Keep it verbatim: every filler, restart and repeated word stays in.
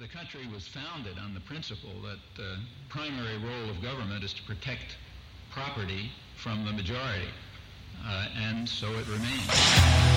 the country was founded on the principle that the primary role of government is to protect property from the majority, uh, and so it remains.